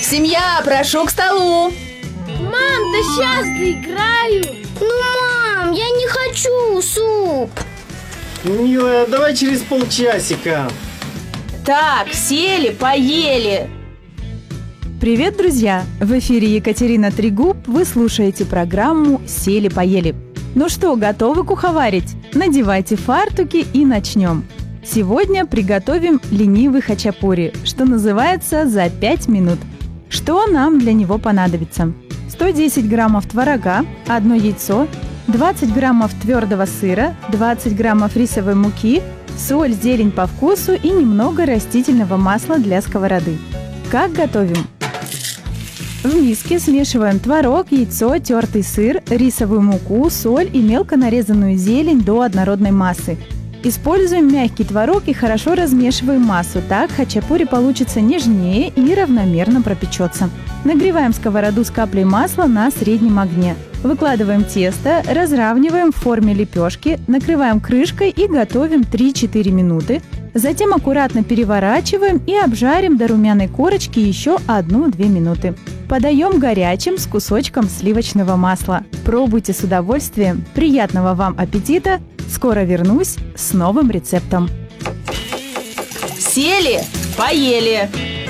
Семья, прошу к столу. Мам, да сейчас доиграю. Мам, я не хочу суп. Милая, давай через полчасика. Так, сели, поели. Привет, друзья! В эфире Екатерина Трегуб. Вы слушаете программу «Сели-поели». Ну что, готовы куховарить? Надевайте фартуки и начнем. Сегодня приготовим ленивый хачапури, что называется за 5 минут. Что нам для него понадобится? 110 граммов творога, 1 яйцо, 20 граммов твердого сыра, 20 граммов рисовой муки, соль, зелень по вкусу и немного растительного масла для сковороды. Как готовим? В миске смешиваем творог, яйцо, тертый сыр, рисовую муку, соль и мелко нарезанную зелень до однородной массы. Используем мягкий творог и хорошо размешиваем массу, так хачапури получится нежнее и равномерно пропечется. Нагреваем сковороду с каплей масла на среднем огне. Выкладываем тесто, разравниваем в форме лепешки, накрываем крышкой и готовим 3-4 минуты. Затем аккуратно переворачиваем и обжарим до румяной корочки еще 1-2 минуты. Подаем горячим с кусочком сливочного масла. Пробуйте с удовольствием. Приятного вам аппетита! Скоро вернусь с новым рецептом. Сели, поели.